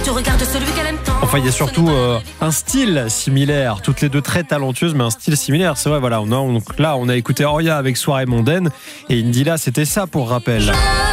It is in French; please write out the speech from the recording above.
Enfin, il y a surtout un style similaire. Toutes les deux très talentueuses, mais un style similaire. C'est vrai, voilà. Donc là, on a écouté Oria avec Soirée mondaine. Et Indila, c'était ça pour rappel.